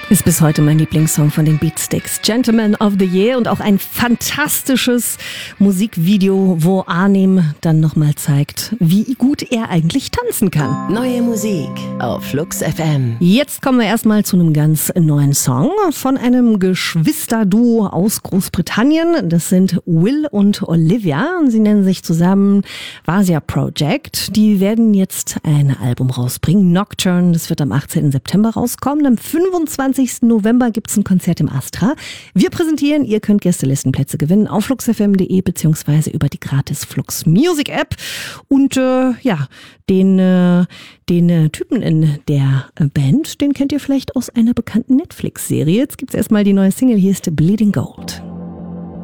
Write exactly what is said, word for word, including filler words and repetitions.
Ist bis heute mein Lieblingssong von den Beatsticks. Gentleman of the Year und auch ein fantastisches Musikvideo, wo Arnim dann nochmal zeigt, wie gut er eigentlich tanzen kann. Neue Musik auf Flux F M. Jetzt kommen wir erstmal zu einem ganz neuen Song von einem Geschwisterduo aus Großbritannien. Das sind Will und Olivia. Sie nennen sich zusammen Vasia Project. Die werden jetzt ein Album rausbringen, Nocturne. Das wird am achtzehnten September rauskommen. Am fünfundzwanzigsten November gibt es ein Konzert im Astra. Wir präsentieren, ihr könnt Gästelistenplätze gewinnen auf flux f m punkt de beziehungsweise über die gratis Flux Music App. Und äh, ja, den, äh, den äh, Typen in der äh, Band, den kennt ihr vielleicht aus einer bekannten Netflix-Serie. Jetzt gibt es erstmal die neue Single, hier ist Bleeding Gold.